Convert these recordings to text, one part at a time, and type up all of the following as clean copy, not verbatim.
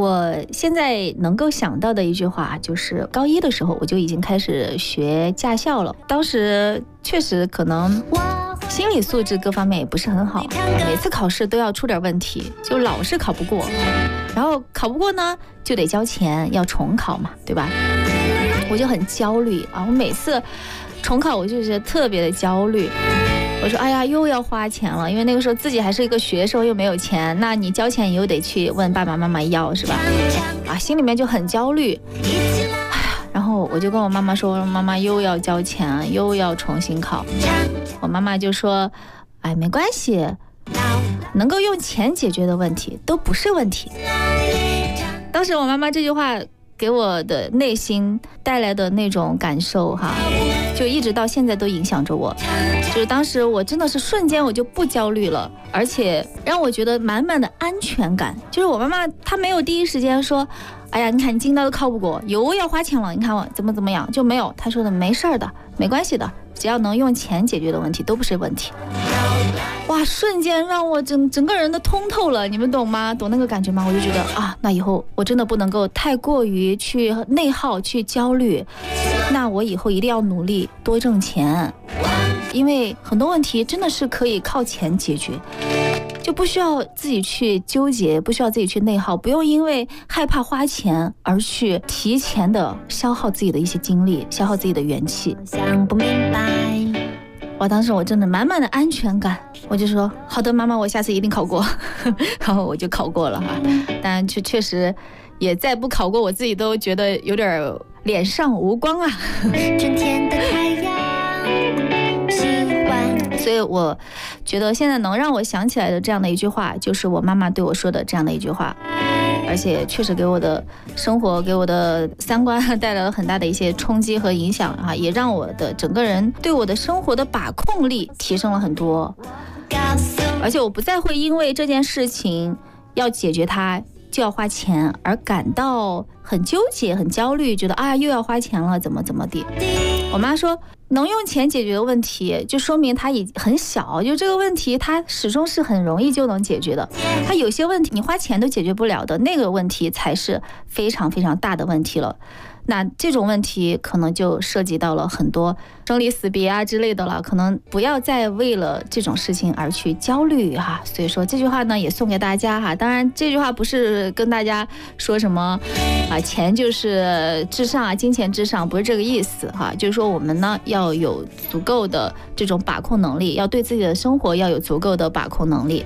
我现在能够想到的一句话就是高一的时候我就已经开始学驾校了，当时确实可能心理素质各方面也不是很好，每次考试都要出点问题，就老是考不过，然后考不过呢就得交钱，要重考嘛，对吧？我就很焦虑啊，我每次重考我就是特别的焦虑，我说哎呀又要花钱了，因为那个时候自己还是一个学生又没有钱，那你交钱你又得去问爸爸妈妈要，是吧？啊，心里面就很焦虑。然后我就跟我妈妈说，妈妈又要交钱又要重新考，我妈妈就说哎没关系，能够用钱解决的问题都不是问题。当时我妈妈这句话给我的内心带来的那种感受哈，就一直到现在都影响着我。就是当时我真的是瞬间我就不焦虑了，而且让我觉得满满的安全感。就是我妈妈她没有第一时间说哎呀你看你京大都考不过又要花钱了，你看我怎么样，就没有，她说的没事的，没关系的，只要能用钱解决的问题都不是问题。哇，瞬间让我整个人都通透了，你们懂吗？懂那个感觉吗？我就觉得啊，那以后我真的不能够太过于去内耗去焦虑，那我以后一定要努力多挣钱，因为很多问题真的是可以靠钱解决，就不需要自己去纠结，不需要自己去内耗，不用因为害怕花钱而去提前的消耗自己的一些精力，消耗自己的元气。想不明白，我当时我真的满满的安全感，我就说好的妈妈，我下次一定考过然后我就考过了哈，但确实也再不考过我自己都觉得有点脸上无光啊春天的太阳喜欢，所以我觉得现在能让我想起来的这样的一句话，就是我妈妈对我说的这样的一句话，而且确实给我的生活给我的三观带来了很大的一些冲击和影响啊，也让我的整个人对我的生活的把控力提升了很多，而且我不再会因为这件事情要解决它就要花钱而感到很纠结很焦虑，觉得啊又要花钱了怎么地。我妈说能用钱解决的问题就说明它已很小，就这个问题它始终是很容易就能解决的，它有些问题你花钱都解决不了的那个问题才是非常非常大的问题了，那这种问题可能就涉及到了很多生离死别啊之类的了，可能不要再为了这种事情而去焦虑哈。所以说这句话呢也送给大家哈，当然这句话不是跟大家说什么啊钱就是至上啊，金钱至上，不是这个意思哈，就是说我们呢要有足够的这种把控能力，要对自己的生活要有足够的把控能力。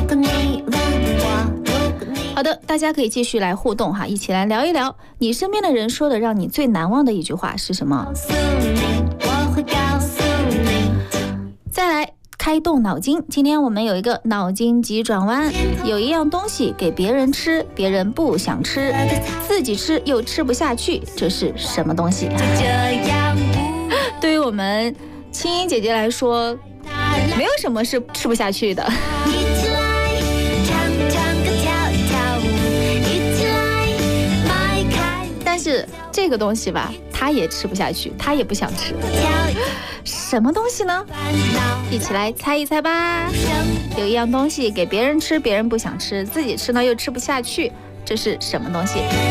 好的，大家可以继续来互动哈，一起来聊一聊你身边的人说的让你最难忘的一句话是什么。再来开动脑筋，今天我们有一个脑筋急转弯，有一样东西给别人吃，别人不想吃，自己吃又吃不下去，这是什么东西？对于我们青音姐姐来说，没有什么是吃不下去的。但是这个东西吧，他也吃不下去，他也不想吃。什么东西呢？一起来猜一猜吧。有一样东西给别人吃，别人不想吃，自己吃呢又吃不下去，这是什么东西？